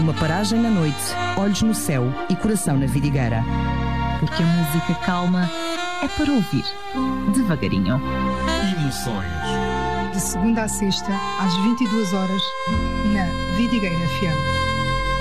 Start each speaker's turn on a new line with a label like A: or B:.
A: uma paragem na noite, olhos no céu e coração na vidigueira.
B: Porque a música calma é para ouvir devagarinho.
C: Emoções. De segunda a sexta, às 22 horas, na Vidigueira FM.